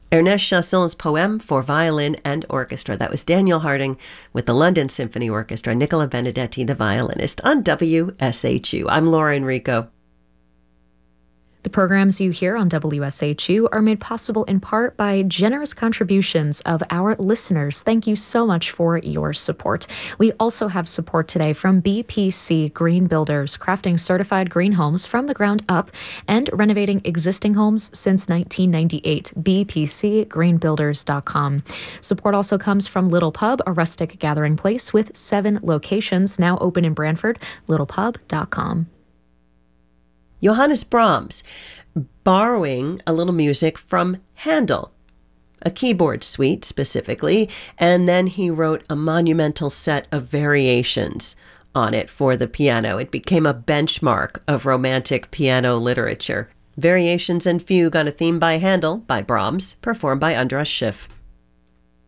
Ernest Chasson's poem for violin and orchestra. That was Daniel Harding with the London Symphony Orchestra, Nicola Benedetti, the violinist, on WSHU. I'm Laura Enrico. The programs you hear on WSHU are made possible in part by generous contributions of our listeners. Thank you so much for your support. We also have support today from BPC Green Builders, crafting certified green homes from the ground up and renovating existing homes since 1998. BPCGreenbuilders.com. Support also comes from Little Pub, a rustic gathering place with 7 locations, now open in Brantford. LittlePub.com. Johannes Brahms, borrowing a little music from Handel, a keyboard suite specifically, and then he wrote a monumental set of variations on it for the piano. It became a benchmark of Romantic piano literature. Variations and Fugue on a Theme by Handel by Brahms, performed by Andras Schiff.